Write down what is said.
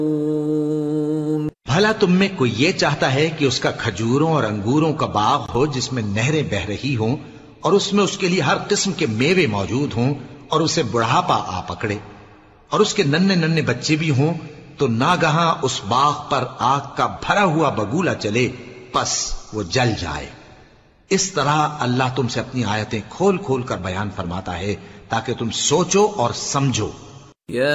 भला तुम में कोई ये चाहता है कि उसका खजूरों और अंगूरों का बाग हो जिसमें नहरें बह रही हों और उसमें उसके लिए हर किस्म के मेवे मौजूद हों और उसे बुढ़ापा आ पकड़े और उसके नन्हे नन्हे बच्चे भी हों, तो नागहां उस बाग पर आग का भरा हुआ बगूला चले, बस वो जल जाए। इस तरह अल्लाह तुमसे अपनी आयतें खोल खोल कर बयान फरमाता है ताकि तुम सोचो और समझो।